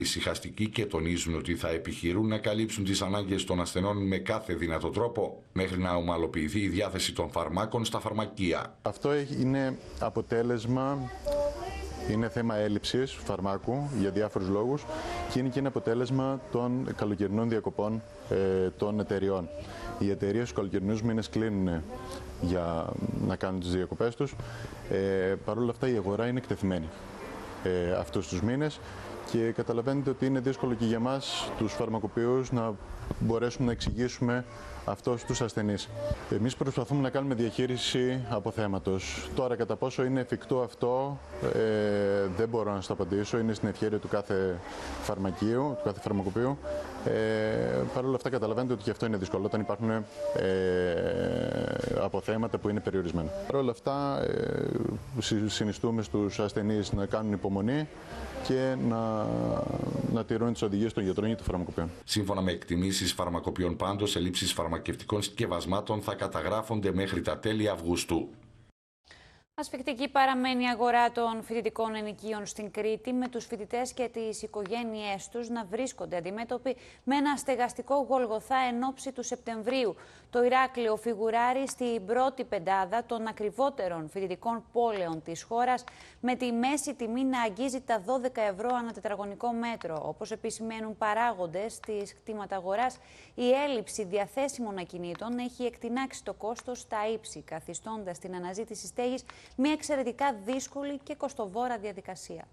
Ησυχαστικοί και τονίζουν ότι θα επιχειρούν να καλύψουν τις ανάγκες των ασθενών με κάθε δυνατό τρόπο, μέχρι να ομαλοποιηθεί η διάθεση των φαρμάκων στα φαρμακεία. Αυτό είναι αποτέλεσμα, είναι θέμα έλλειψης φαρμάκου για διάφορους λόγους και είναι και ένα αποτέλεσμα των καλοκαιρινών διακοπών των εταιριών. Οι εταιρείες στους καλοκαιρινούς μήνες κλείνουν για να κάνουν τις διακοπές τους. Παρ' όλα αυτά η αγορά είναι εκτεθειμένη αυτούς τους μήνες. Και καταλαβαίνετε ότι είναι δύσκολο και για μας τους φαρμακοποιούς να μπορέσουμε να εξηγήσουμε αυτό στους ασθενείς. Εμείς προσπαθούμε να κάνουμε διαχείριση αποθέματος. Τώρα κατά πόσο είναι εφικτό αυτό δεν μπορώ να σας το απαντήσω. Είναι στην ευχέρεια του κάθε φαρμακείου, του κάθε φαρμακοποιού. Παρ' όλα αυτά καταλαβαίνετε ότι και αυτό είναι δύσκολο όταν υπάρχουν αποθέματα που είναι περιορισμένα. Παρ' όλα αυτά συνιστούμε στους ασθενείς να κάνουν υπομονή και να τηρούν τις οδηγίες των γιατρών ή των φαρμακοποιών. Σύμφωνα με εκτιμήσεις φαρμακοποιών πάντως, ελλείψεις φαρμακευτικών συσκευασμάτων θα καταγράφονται μέχρι τα τέλη Αυγούστου. Ασφικτική παραμένει η αγορά των φοιτητικών ενοικίων στην Κρήτη, με τους φοιτητές και τις οικογένειές τους να βρίσκονται αντιμέτωποι με ένα στεγαστικό γολγοθά εν ώψη του Σεπτεμβρίου. Το Ηράκλειο φιγουράρει στην πρώτη πεντάδα των ακριβότερων φοιτητικών πόλεων της χώρας, με τη μέση τιμή να αγγίζει τα 12 ευρώ ανά τετραγωνικό μέτρο. Όπως επισημαίνουν παράγοντες της κτηματαγοράς, η έλλειψη διαθέσιμων ακινήτων έχει εκτινάξει το κόστος στα ύψη, καθιστώντας την αναζήτηση στέγης μια εξαιρετικά δύσκολη και κοστοβόρα διαδικασία.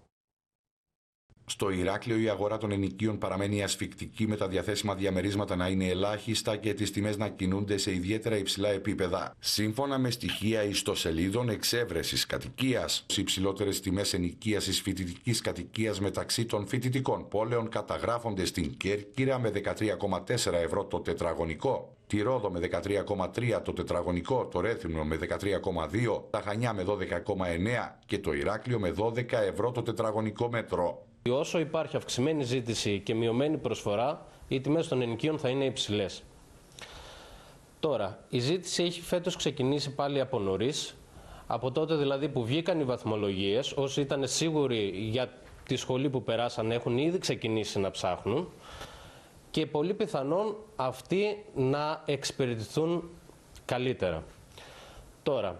Στο Ηράκλειο η αγορά των ενοικίων παραμένει ασφικτική, με τα διαθέσιμα διαμερίσματα να είναι ελάχιστα και τις τιμές να κινούνται σε ιδιαίτερα υψηλά επίπεδα. Σύμφωνα με στοιχεία ιστοσελίδων εξέβρεσης κατοικίας, οι υψηλότερες τιμές ενοικίασης φοιτητικής κατοικίας μεταξύ των φοιτητικών πόλεων καταγράφονται στην Κέρκυρα με 13,4 ευρώ το τετραγωνικό, τη Ρόδο με 13,3 το τετραγωνικό, το Ρέθυμνο με 13,2, τα Χανιά με 12,9 και το Ηράκλειο με 12 ευρώ το τετραγωνικό μέτρο. Όσο υπάρχει αυξημένη ζήτηση και μειωμένη προσφορά, οι τιμές των ενοικίων θα είναι υψηλές. Τώρα, η ζήτηση έχει φέτος ξεκινήσει πάλι από νωρίς, από τότε δηλαδή που βγήκαν οι βαθμολογίες. Όσοι ήταν σίγουροι για τη σχολή που περάσαν έχουν ήδη ξεκινήσει να ψάχνουν και πολύ πιθανόν αυτοί να εξυπηρετηθούν καλύτερα. Τώρα,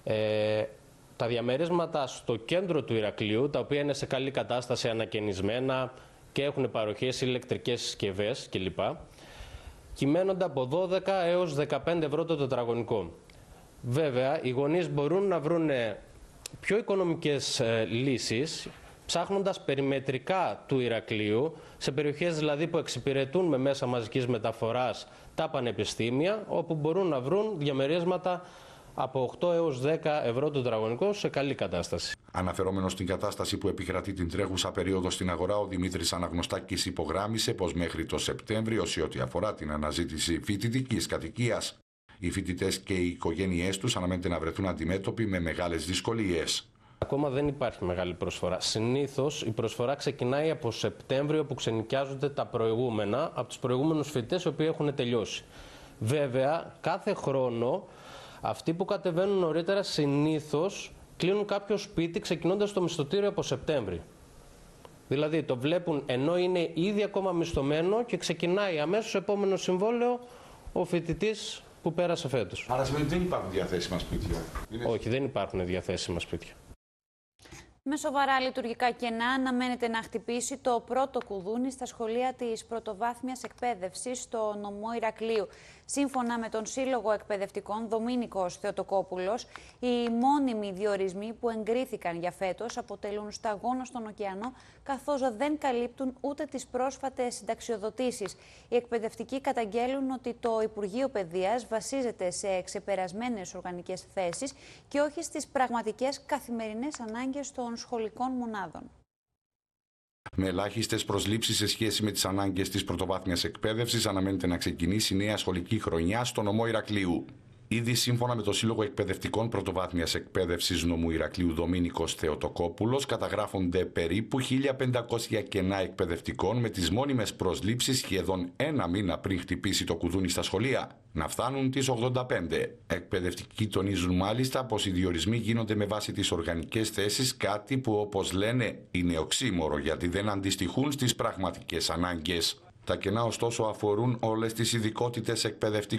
τα διαμερίσματα στο κέντρο του Ηρακλείου, τα οποία είναι σε καλή κατάσταση, ανακαινισμένα και έχουν παροχές, ηλεκτρικές συσκευές κλπ, κυμαίνονται από 12 έως 15 ευρώ το τετραγωνικό. Βέβαια, οι γονείς μπορούν να βρουν πιο οικονομικές λύσεις, ψάχνοντας περιμετρικά του Ηρακλείου, σε περιοχές δηλαδή που εξυπηρετούν με μέσα μαζικής μεταφοράς τα πανεπιστήμια, όπου μπορούν να βρουν διαμερίσματα από 8 έως 10 ευρώ το τετραγωνικό σε καλή κατάσταση. Αναφερόμενος στην κατάσταση που επικρατεί την τρέχουσα περίοδο στην αγορά, ο Δημήτρης Αναγνωστάκης υπογράμμισε πως μέχρι το Σεπτέμβριο, σε ό,τι αφορά την αναζήτηση φοιτητικής κατοικίας, οι φοιτητές και οι οικογένειές τους αναμένεται να βρεθούν αντιμέτωποι με μεγάλες δυσκολίες. Ακόμα δεν υπάρχει μεγάλη προσφορά. Συνήθως η προσφορά ξεκινάει από Σεπτέμβριο, που ξενοικιάζονται τα προηγούμενα από τους προηγούμενους φοιτητές οι οποίοι έχουν τελειώσει. Βέβαια, κάθε χρόνο αυτοί που κατεβαίνουν νωρίτερα συνήθως κλείνουν κάποιο σπίτι ξεκινώντας το μισθωτήριο από Σεπτέμβρη. Δηλαδή το βλέπουν ενώ είναι ήδη ακόμα μισθωμένο και ξεκινάει αμέσως επόμενο συμβόλαιο ο φοιτητής που πέρασε φέτος. Άρα σημαίνει ότι δεν υπάρχουν διαθέσιμα σπίτια. Όχι, δεν υπάρχουν διαθέσιμα σπίτια. Με σοβαρά λειτουργικά κενά αναμένεται να χτυπήσει το πρώτο κουδούνι στα σχολεία της πρωτοβάθμιας εκπαίδευσης στο νομό Ηρακλείου. Σύμφωνα με τον Σύλλογο Εκπαιδευτικών Δομήνικος Θεοτοκόπουλος, οι μόνιμοι διορισμοί που εγκρίθηκαν για φέτος αποτελούν σταγόνα στον ωκεανό, καθώς δεν καλύπτουν ούτε τις πρόσφατες συνταξιοδοτήσεις. Οι εκπαιδευτικοί καταγγέλουν ότι το Υπουργείο Παιδείας βασίζεται σε ξεπερασμένες οργανικές θέσεις και όχι στις πραγματικές καθημερινές ανάγκες των σχολικών μονάδων. Με ελάχιστες προσλήψεις σε σχέση με τις ανάγκες της πρωτοβάθμιας εκπαίδευσης, αναμένεται να ξεκινήσει νέα σχολική χρονιά στο νομό Ηρακλείου. Ήδη σύμφωνα με το Σύλλογο Εκπαιδευτικών Πρωτοβάθμιας Εκπαίδευσης Νομού Ηρακλείου Δομήνικος Θεοτοκόπουλος, καταγράφονται περίπου 1.500 κενά εκπαιδευτικών, με τις μόνιμες προσλήψεις σχεδόν ένα μήνα πριν χτυπήσει το κουδούνι στα σχολεία να φτάνουν τις 85. Εκπαιδευτικοί τονίζουν μάλιστα πως οι διορισμοί γίνονται με βάση τις οργανικές θέσεις, κάτι που, όπως λένε, είναι οξύμορο γιατί δεν αντιστοιχούν στις πραγματικές ανάγκες. Τα κενά ωστόσο αφορούν όλες τις ειδικότητες εκπαιδευτικών.